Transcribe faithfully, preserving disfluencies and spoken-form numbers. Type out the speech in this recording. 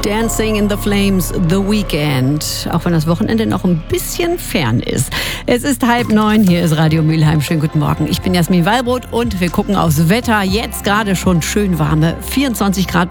Dancing in the Flames, The Weekend. Auch wenn das Wochenende noch ein bisschen fern ist. Es ist halb neun, hier ist Radio Mülheim. Schönen guten Morgen. Ich bin Jasmin Wallbrot und wir gucken aufs Wetter. Jetzt gerade schon schön warme vierundzwanzig Grad